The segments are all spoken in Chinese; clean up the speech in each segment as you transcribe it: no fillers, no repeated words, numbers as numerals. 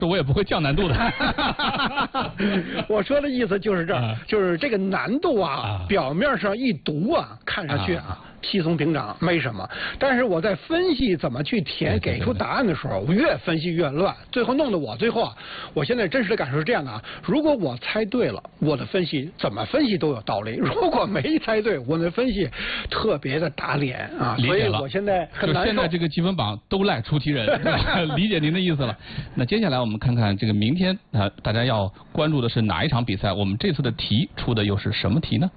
说我也不会降难度的。 我说的意思就是这儿，就是这个难度啊，表面上一读啊，看上去啊。稀松平常，没什么。但是我在分析怎么去填给出答案的时候，我越分析越乱，最后弄得我最后啊，我现在真实的感受是这样的啊：如果我猜对了，我的分析怎么分析都有道理；如果没猜对，我的分析特别的打脸啊。所以我现在很难受。 就现在这个积分榜都赖出题人，理解您的意思了。那接下来我们看看这个明天大家要关注的是哪一场比赛？我们这次的题出的又是什么题呢？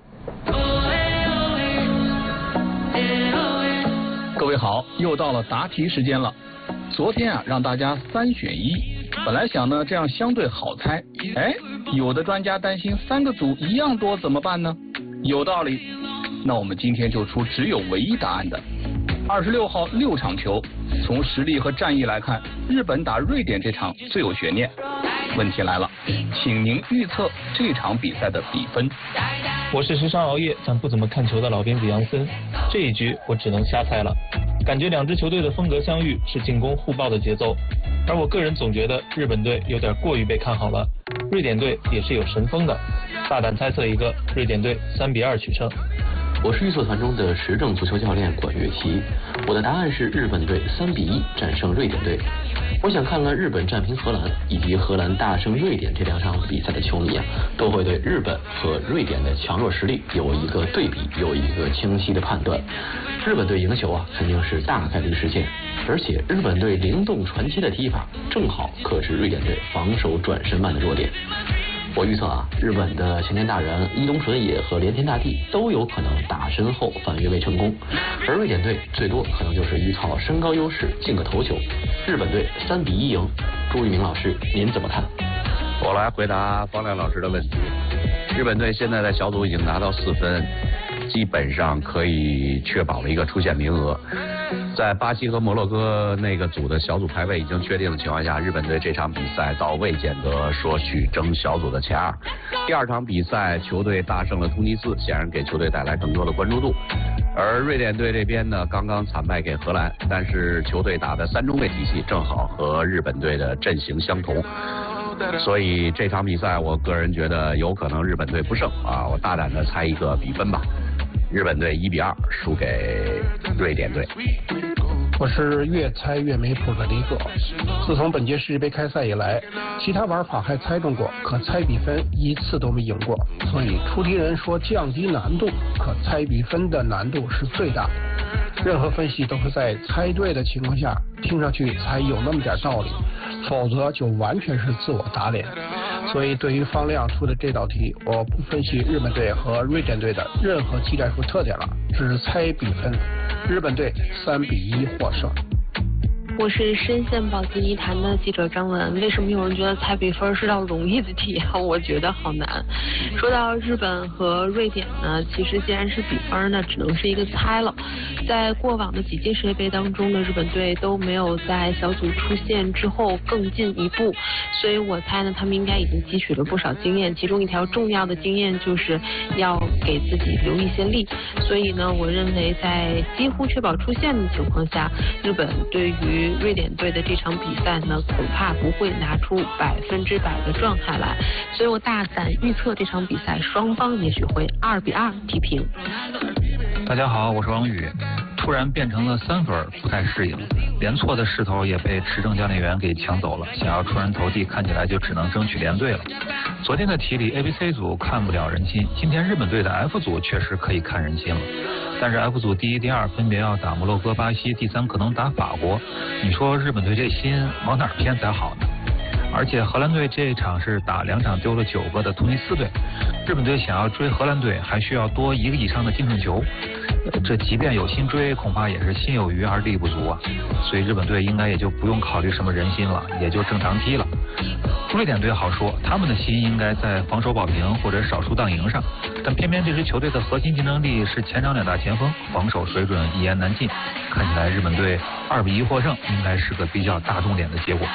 各位好，又到了答题时间了。昨天啊，让大家3选1，本来想呢这样相对好猜，有的专家担心3个组一样多怎么办呢？有道理，那我们今天就出只有唯一答案的。26号6场球，从实力和战役来看，日本打瑞典这场最有悬念。问题来了，请您预测这场比赛的比分。 我是时常熬夜但不怎么看球的老编子杨森，这一局我只能瞎猜了。感觉2支球队的风格相遇，是进攻互爆的节奏，而我个人总觉得日本队有点过于被看好了，瑞典队也是有神锋的，大胆猜测一个瑞典队3-2取胜。 我是预测团中的时政足球教练管乐琪，我的答案是日本队3-1战胜瑞典队。我想看了日本战平荷兰以及荷兰大胜瑞典这2场比赛的球迷啊，都会对日本和瑞典的强弱实力有一个对比，有一个清晰的判断。日本队赢球啊，肯定是大概率事件，而且日本队灵动传奇的踢法正好克制瑞典队防守转身慢的弱点。我预测啊，日本的前田大然、伊东纯也和连田大地都有可能打身后反越位成功，而瑞典队最多可能就是依靠身高优势进个头球。日本队3-1赢。朱一鸣老师，您怎么看？ 我来回答方亮老师的问题。日本队现在在小组已经拿到4分，基本上可以确保了一个出线名额。在巴西和摩洛哥那个组的小组排位已经确定的情况下，日本队这场比赛倒未见得说去争小组的前2。第2场比赛球队大胜了突尼斯，显然给球队带来更多的关注度。而瑞典队这边呢，刚刚惨败给荷兰，但是球队打的3中卫体系正好和日本队的阵型相同，所以这场比赛我个人觉得有可能日本队不胜啊，我大胆的猜一个比分吧，日本队1-2输给瑞典队。 我是越猜越没谱的李哥。自从本届世界杯开赛以来，其他玩法还猜中过，可猜比分1次都没赢过。所以出题人说降低难度，可猜比分的难度是最大的。任何分析都是在猜对的情况下，听上去才有那么点道理，否则就完全是自我打脸。所以对于方亮出的这道题，我不分析日本队和瑞典队的任何技战术特点了，只猜比分。日本队3-1获胜。 我是深陷保级泥潭的记者张文。为什么有人觉得猜比分是道容易的题啊？我觉得好难。说到日本和瑞典呢，其实既然是比分呢，只能是一个猜了。在过往的几届世界杯当中呢，日本队都没有在小组出线之后更进一步，所以我猜呢，他们应该已经汲取了不少经验。其中一条重要的经验就是要给自己留一些力。所以呢，我认为在几乎确保出线的情况下，日本对于瑞典队的这场比赛呢，恐怕不会拿出100%的状态来，所以我大胆预测这场比赛双方也许会2-2踢平。 大家好，我是王宇。突然变成了3分，不太适应，连错的势头也被持证教练员给抢走了，想要出人头地，看起来就只能争取连队了。昨天的题里 A、B、C 组看不了人心，今天日本队的 F 组确实可以看人心了。但是 F 组第1、第2分别要打摩洛哥、巴西，第3可能打法国。你说日本队这心往哪偏才好呢？而且荷兰队这一场是打2场丢了9个的突尼斯队，日本队想要追荷兰队还需要多1个以上的净胜球，这即便有心追，恐怕也是心有余而力不足啊。所以日本队应该也就不用考虑什么人心了，也就正常踢了。瑞典队好说，他们的心应该在防守保平或者少输当赢上，但偏偏这支球队的核心竞争力是前场2大前锋，防守水准一言难尽。看起来日本队2-1获胜应该是个比较大众点的结果。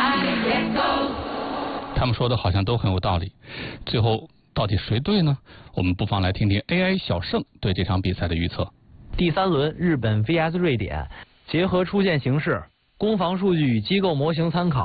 他们说的好像都很有道理，最后到底谁对呢？我们不妨来听听 AI 小盛对这场比赛的预测。 第3轮日本 VS 瑞典，结合出线形势、攻防数据与机构模型参考，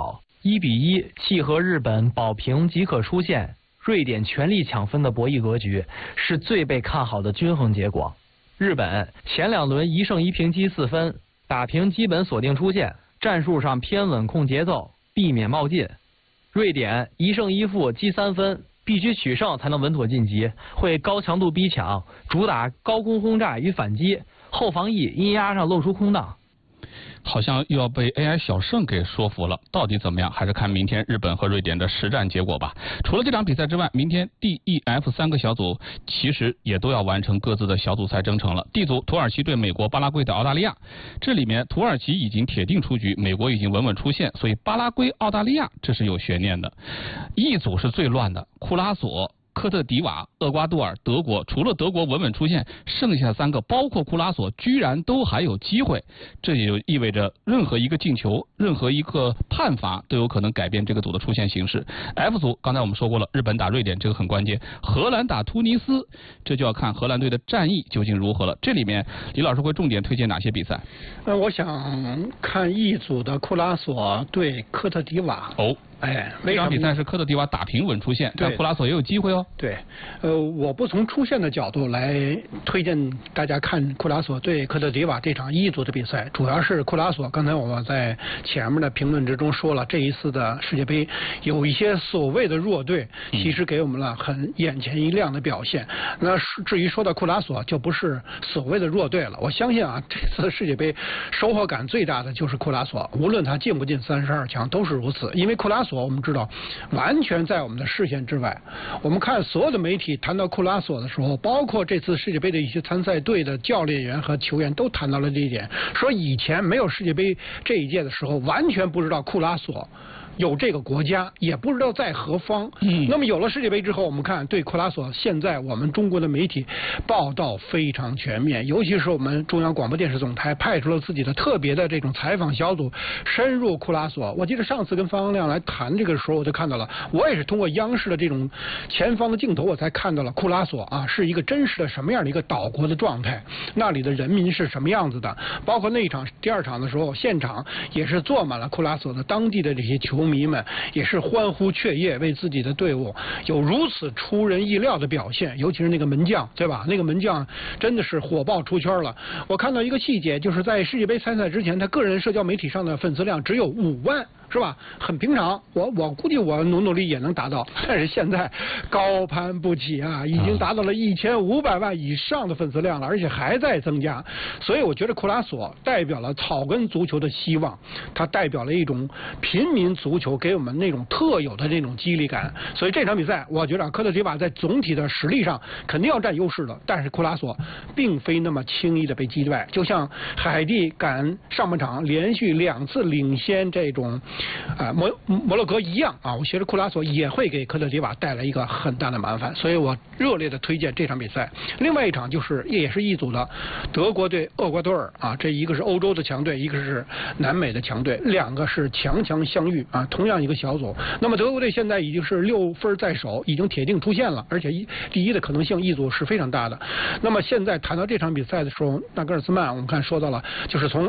1-1契合日本保平即可出线，瑞典全力抢分的博弈格局是最被看好的均衡结果。日本前2轮1胜1平积4分，打平基本锁定出线，战术上偏稳控节奏，避免冒进。瑞典1胜1负积3分，必须取胜才能稳妥晋级，会高强度逼抢，主打高空轰炸与反击，后防翼阴压上露出空档。 好像又要被 AI 小胜给说服了，到底怎么样？还是看明天日本和瑞典的实战结果吧。除了这场比赛之外，明天 D、E、F 3个小组其实也都要完成各自的小组赛征程了。D 组土耳其对美国，巴拉圭对澳大利亚，这里面土耳其已经铁定出局，美国已经稳稳出线，所以巴拉圭、澳大利亚这是有悬念的。E 组是最乱的，库拉索、科特迪瓦、厄瓜多尔、德国，除了德国稳稳出线，剩下3个包括库拉索居然都还有机会，这也就意味着任何一个进球，任何一个判罚都有可能改变这个组的出线形势。F 组刚才我们说过了，日本打瑞典这个很关键，荷兰打突尼斯，这就要看荷兰队的战役究竟如何了。这里面李老师会重点推荐哪些比赛？ 我想看E 组的库拉索对科特迪瓦。 哦。这场比赛是科特迪瓦打平稳出线，但库拉索也有机会哦。 对，我不从出线的角度来推荐大家看库拉索对科特迪瓦这场E组的比赛，主要是库拉索。刚才我们在前面的评论之中说了，这一次的世界杯有一些所谓的弱队，其实给我们了很眼前一亮的表现。那至于说到库拉索，就不是所谓的弱队了。我相信啊，这次世界杯收获感最大的就是库拉索，无论他进不进32强都是如此，因为库拉索我们知道完全在我们的视线之外。我们看所有的媒体谈到库拉索的时候，包括这次世界杯的一些参赛队的教练员和球员都谈到了这一点，说以前没有世界杯这一届的时候完全不知道库拉索有这个国家，也不知道在何方。那么有了世界杯之后，我们看对库拉索现在我们中国的媒体报道非常全面，尤其是我们中央广播电视总台派出了自己的特别的这种采访小组，深入库拉索。我记得上次跟方亮来谈这个时候，我就看到了，我也是通过央视的这种前方的镜头，我才看到了库拉索啊是一个真实的什么样的一个岛国的状态，那里的人民是什么样子的。包括那一场第2场的时候，现场也是坐满了库拉索的当地的这些球迷们，也是欢呼雀跃，为自己的队伍有如此出人意料的表现，尤其是那个门将，对吧？那个门将真的是火爆出圈了。我看到一个细节，就是在世界杯参赛之前，他个人社交媒体上的粉丝量只有5万，是吧？很平常，我估计我努力也能达到，但是现在高攀不起啊，已经达到了1500万以上的粉丝量了，而且还在增加。所以我觉得库拉索代表了草根足球的希望，它代表了一种平民足球给我们那种特有的那种激励感。所以这场比赛，我觉得科特迪瓦在总体的实力上肯定要占优势的，但是库拉索并非那么轻易的被击败，就像海地赶上半场连续2次领先这种摩洛哥一样啊，我觉得库拉索也会给科特迪瓦带来一个很大的麻烦，所以我热烈的推荐这场比赛。另外一场就是也是一组的德国对厄瓜多尔啊，这一个是欧洲的强队，一个是南美的强队，2个是强相遇啊，同样一个小组。那么德国队现在已经是6分在手，已经铁定出线了，而且第一的可能性一组是非常大的。那么现在谈到这场比赛的时候，纳格尔斯曼我们看说到了，就是从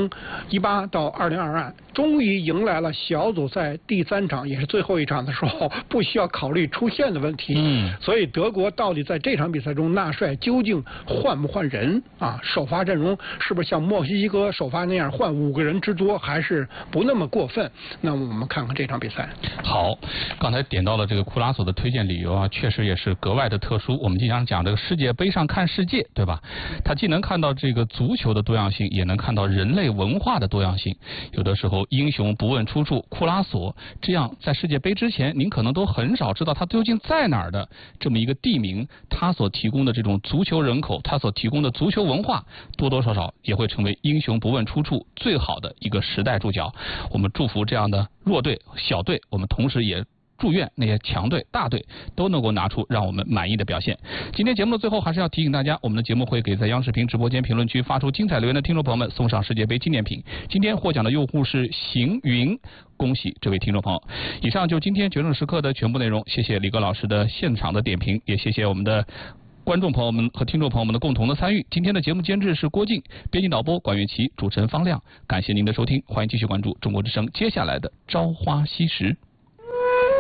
2018到2022，终于迎来了小组赛第3场也是最后一场的时候，不需要考虑出线的问题。所以德国到底在这场比赛中纳帅究竟换不换人啊？首发阵容是不是像墨西哥首发那样换5个人之多，还是不那么过分？那么我们看看这场比赛。 好，刚才点到了这个库拉索的推荐理由啊，确实也是格外的特殊。我们经常讲这个世界杯上看世界，对吧？他既能看到这个足球的多样性，也能看到人类文化的多样性。有的时候英雄不问出处，库拉索这样在世界杯之前您可能都很少知道他究竟在哪儿的这么一个地名，他所提供的这种足球人口，他所提供的足球文化，多多少少也会成为英雄不问出处最好的一个时代注脚。我们祝福这样的弱队小队，我们同时也祝愿那些强队大队都能够拿出让我们满意的表现。今天节目的最后还是要提醒大家，我们的节目会给在央视频直播间评论区发出精彩留言的听众朋友们送上世界杯纪念品。今天获奖的用户是行云，恭喜这位听众朋友。以上就是今天决胜时刻的全部内容，谢谢李哥老师的现场的点评，也谢谢我们的观观众朋友们和听众朋友们的共同的参与。今天的节目监制是郭靖，编辑导播管乐琪，主持人方亮。感谢您的收听，欢迎继续关注中国之声接下来的朝花夕拾。